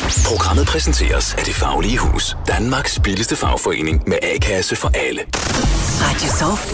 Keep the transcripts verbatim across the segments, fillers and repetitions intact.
Programmet præsenteres af Det Faglige Hus. Danmarks billigste fagforening med A-kasse for alle. Radio Soft.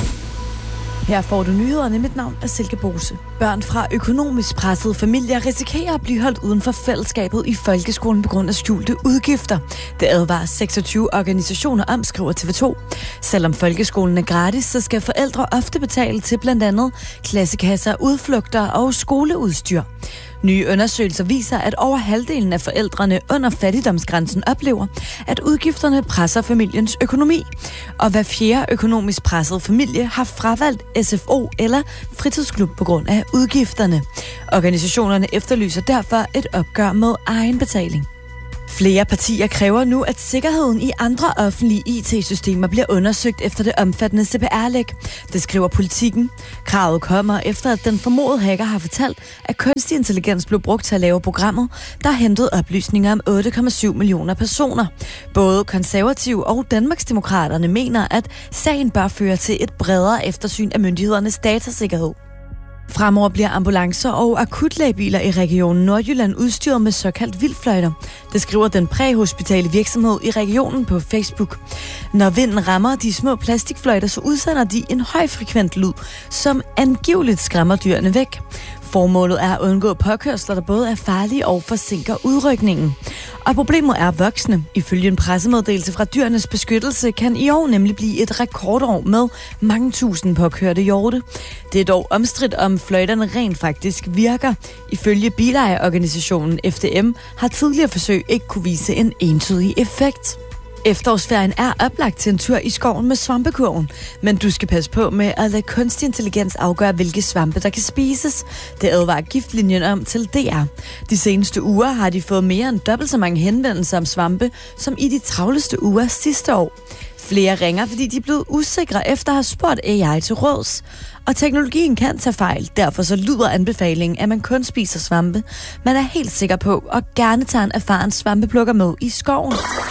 Her får du nyhederne. Mit navn er Silke Bose. Børn fra økonomisk pressede familier risikerer at blive holdt uden for fællesskabet i folkeskolen på grund af skjulte udgifter. Det advarer seksogtyve organisationer om, skriver T V to. Selvom folkeskolen er gratis, så skal forældre ofte betale til blandt andet klassekasser, udflugter og skoleudstyr. Nye undersøgelser viser, at over halvdelen af forældrene under fattigdomsgrænsen oplever, at udgifterne presser familiens økonomi. Og hver fjerde økonomisk presset familie har fravalgt S F O eller fritidsklub på grund af udgifterne. Organisationerne efterlyser derfor et opgør med egenbetaling. Flere partier kræver nu, at sikkerheden i andre offentlige I T-systemer bliver undersøgt efter det omfattende C P R-læk. Det skriver Politikken. Kravet kommer efter, at den formodede hacker har fortalt, at kunstig intelligens blev brugt til at lave programmet, der hentede oplysninger om otte komma syv millioner personer. Både konservative og Danmarksdemokraterne mener, at sagen bør føre til et bredere eftersyn af myndighedernes datasikkerhed. Fremover bliver ambulancer og akutlægebiler i regionen Nordjylland udstyret med såkaldt vildfløjter. Det skriver den præhospitale virksomhed i regionen på Facebook. Når vinden rammer de små plastikfløjter, så udsender de en højfrekvent lyd, som angiveligt skræmmer dyrene væk. Formålet er at undgå påkørsler, der både er farlige og forsinker udrykningen. Og problemet er voksne. Ifølge en pressemeddelelse fra Dyrenes Beskyttelse kan i år nemlig blive et rekordår med mange tusind påkørte hjorte. Det er dog omstridt, om fløjterne rent faktisk virker. Ifølge bilejerorganisationen F D M har tidligere forsøg ikke kunne vise en entydig effekt. Efterårsferien er oplagt til en tur i skoven med svampekurven, men du skal passe på med at lade kunstig intelligens afgøre, hvilke svampe der kan spises. Det advarer Giftlinjen om til D R. De seneste uger har de fået mere end dobbelt så mange henvendelser om svampe, som i de travleste uger sidste år. Flere ringer, fordi de er blevet usikre efter at have spurgt A I til råds. Og teknologien kan tage fejl, derfor så lyder anbefalingen, at man kun spiser svampe. Man er helt sikker på, og gerne tager en erfaren svampeplukker med i skoven.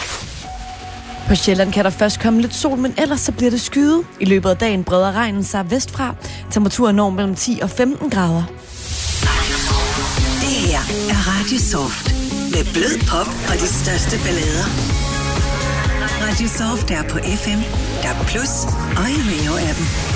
På Sjælland kan der først komme lidt sol, men ellers så bliver det skyet. I løbet af dagen breder regnen sig vestfra. Temperaturen når mellem ti og femten grader. Det her er Radio Soft. Med blød pop og de største ballader. Radio Soft er på F M, D A B plus og i Rio-appen.